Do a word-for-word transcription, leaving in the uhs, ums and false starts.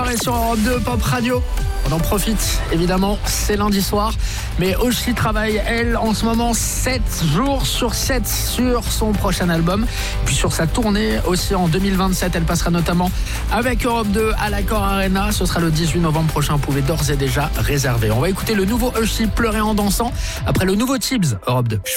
soirée sur Europe deux Pop Radio. On en profite, évidemment, c'est lundi soir. Mais Oshi travaille, elle, en ce moment, sept jours sur sept sur son prochain album. Puis sur sa tournée aussi en deux mille vingt-sept, elle passera notamment avec Europe deux à l'Accor Arena. Ce sera le dix-huit novembre prochain. Vous pouvez d'ores et déjà réserver. On va écouter le nouveau Oshi, Pleurer en dansant, après le nouveau Tibbs, Europe deux.